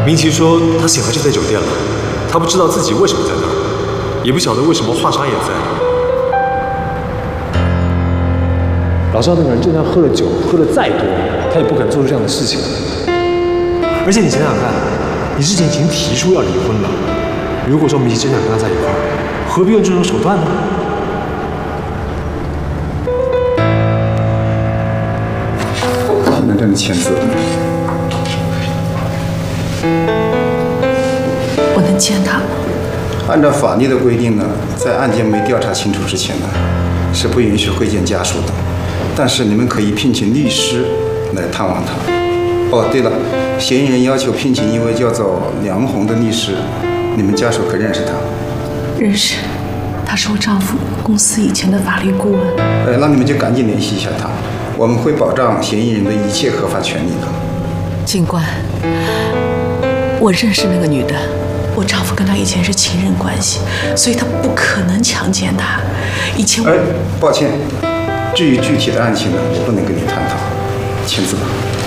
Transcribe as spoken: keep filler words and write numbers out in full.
明奇说他醒来就在酒店了，他不知道自己为什么在那儿，也不晓得为什么华莎也在。老赵那个人，就算喝了酒，喝的再多，他也不可能做出这样的事情。而且你想想看，你之前已经提出要离婚了，如果说明奇真想跟他在一块儿，何必用这种手段呢？ 你们这里签字。 我能见他吗？ 按照法律的规定呢，在案件没调查清楚之前呢，是不允许会见家属的。但是你们可以聘请律师来探望他。哦，对了，嫌疑人要求聘请一位叫做梁红的律师，你们家属可认识他？ 认识，他是我丈夫公司以前的法律顾问。 呃，那你们就赶紧联系一下他，我们会保障嫌疑人的一切合法权利的。 警官，我认识那个女的，我丈夫跟她以前是情人关系，所以他不可能强奸她。以前我…… 哎，抱歉，至于具体的案情呢，我不能跟你探讨，签字吧。